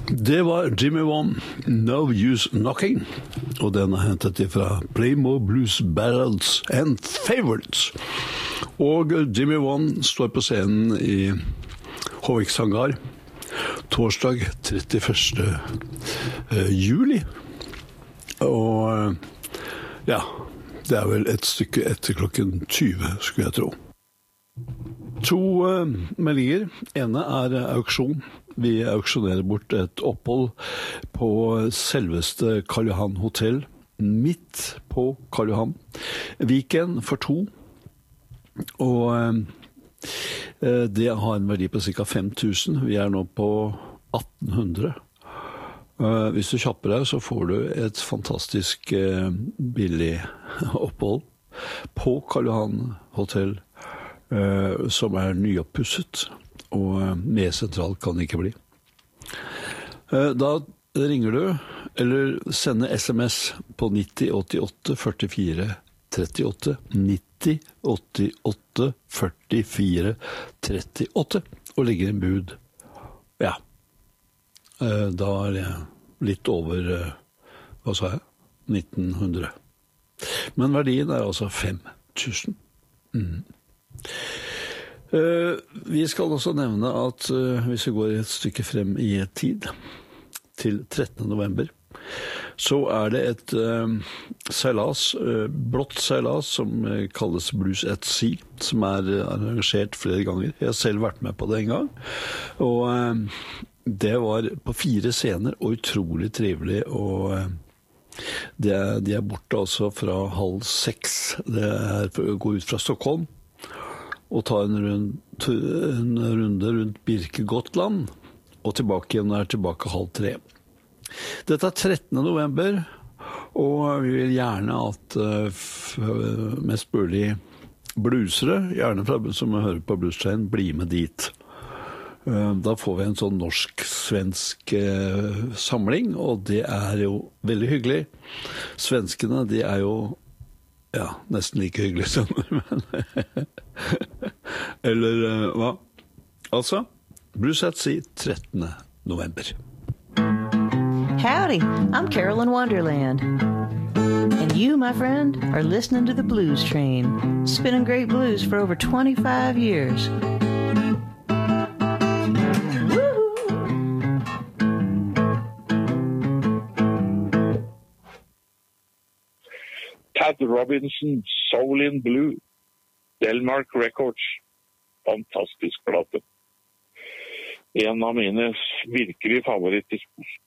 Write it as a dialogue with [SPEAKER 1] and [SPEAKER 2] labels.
[SPEAKER 1] Det var Jimmy One, No Use Knocking, og den er hentet fra Playmo Blues Ballads and Favorites. Og Jimmy One står på scenen i Håviks Hangar torsdag 31. Juli. Og ja, det er vel et stykke etter klokken 20, skulle jeg tro. 2 meldinger. Ene er auksjon. Vi auksjonerer bort et opphold på selveste Karl Johan Hotel, midt på Karl Johan. Weekend for 2. Og det har en verdi på ca. 5.000. Vi er nå på 1.800. Hvis du kjapper deg, så får du et fantastisk billig opphold på Karl Johan Hotel, som er nyoppusset, og mer sentralt kan det ikke bli. Da ringer du, eller sender SMS på 9088 44 38, 9088 44 38, og legger en bud. Ja, da er det litt over, hva sa jeg? 1900. Men verdien er altså 5.000. Vi skal også nevne at hvis vi går et stykke frem i tid, til 13. november, så er det et seilas, blått seilas, som kalles Blues at Sea, som er arrangert flere ganger. Jeg har selv vært med på det en gang, og det var på 4 scener, og utrolig trivelig, og de er borte altså fra 5:30. Det er for å gå ut fra Stockholm, og ta en runde rundt Birkegotland, og tilbake igjen, er tilbake 2:30. Dette er 13. november, og vi vil gjerne at mest mulig bluesere, gjerne som hører på Bluestrain, blir med dit. Da får vi en sånn norsk-svensk samling, og det er jo veldig hyggelig. Svenskene, de er jo ja, nesten like hyggelig som eller hva? Altså, Blues at Sea, 13. november.
[SPEAKER 2] Howdy, I'm Carolyn Wonderland. And you, my friend, are listening to the Blues Train, spinning great blues for over 25 years.
[SPEAKER 3] Tad Robinson, Soul in Blue, Delmark Records. Fantastisk plate. En av mine virkelig favoritter.